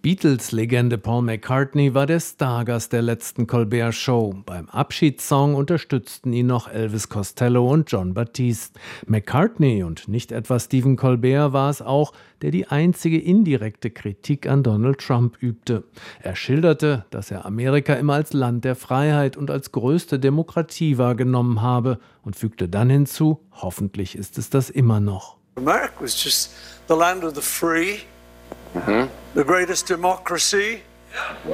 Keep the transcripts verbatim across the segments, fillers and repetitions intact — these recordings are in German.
Beatles-Legende Paul McCartney war der Stargast der letzten Colbert-Show. Beim Abschiedssong unterstützten ihn noch Elvis Costello und Jon Batiste. McCartney und nicht etwa Stephen Colbert war es auch, der die einzige indirekte Kritik an Donald Trump übte. Er schilderte, dass er Amerika immer als Land der Freiheit und als größte Demokratie wahrgenommen habe und fügte dann hinzu, hoffentlich ist es das immer noch. America was just the land of the free. Mm-hmm. The greatest democracy. Mm-hmm.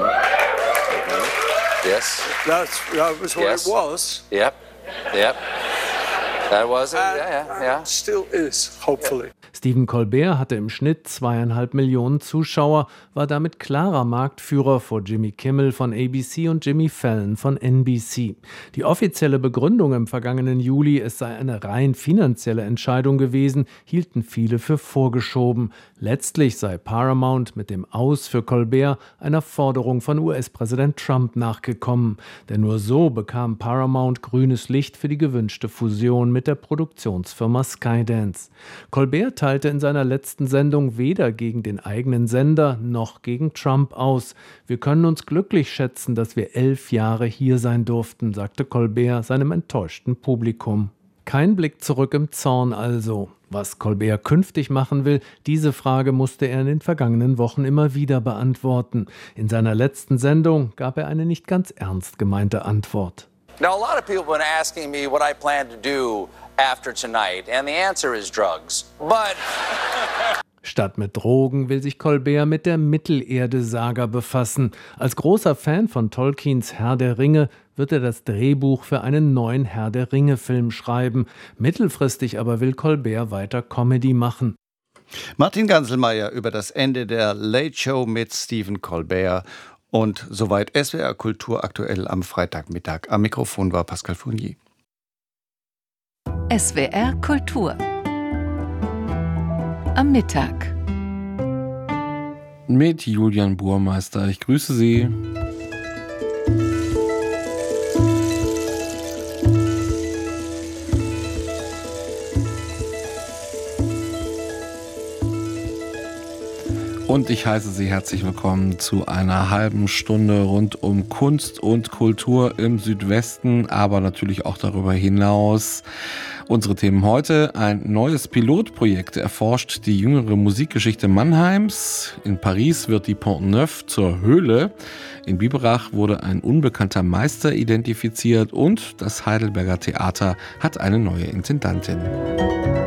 Yes. That's, that was what yes. it was. Yep. Yep. That was it. And, yeah, yeah, yeah. And still is, hopefully. Stephen Colbert hatte im Schnitt zweieinhalb Millionen Zuschauer, war damit klarer Marktführer vor Jimmy Kimmel von A B C und Jimmy Fallon von N B C. Die offizielle Begründung im vergangenen Juli, es sei eine rein finanzielle Entscheidung gewesen, hielten viele für vorgeschoben. Letztlich sei Paramount mit dem Aus für Colbert einer Forderung von U S-Präsident Trump nachgekommen. Denn nur so bekam Paramount grünes Licht für die gewünschte Fusion mit der Produktionsfirma Skydance. Colbert teilte in seiner letzten Sendung weder gegen den eigenen Sender noch gegen Trump aus. Wir können uns glücklich schätzen, dass wir elf Jahre hier sein durften, sagte Colbert seinem enttäuschten Publikum. Kein Blick zurück im Zorn also. Was Colbert künftig machen will, diese Frage musste er in den vergangenen Wochen immer wieder beantworten. In seiner letzten Sendung gab er eine nicht ganz ernst gemeinte Antwort. Now, a lot of people have been asking me what I plan to do after tonight, and the answer is drugs. But Statt mit Drogen will sich Colbert mit der Mittelerde-Saga befassen. Als großer Fan von Tolkiens Herr der Ringe wird er das Drehbuch für einen neuen Herr der Ringe-Film schreiben. Mittelfristig aber will Colbert weiter Comedy machen. Martin Ganselmeier über das Ende der Late Show mit Stephen Colbert. Und soweit S W R Kultur aktuell am Freitagmittag. Am Mikrofon war Pascal Fournier. S W R Kultur am Mittag mit Julian Burmeister. Ich grüße Sie. Und ich heiße Sie herzlich willkommen zu einer halben Stunde rund um Kunst und Kultur im Südwesten, aber natürlich auch darüber hinaus. Unsere Themen heute: Ein neues Pilotprojekt erforscht die jüngere Musikgeschichte Mannheims. In Paris wird die Pont Neuf zur Höhle. In Biberach wurde ein unbekannter Meister identifiziert und das Heidelberger Theater hat eine neue Intendantin.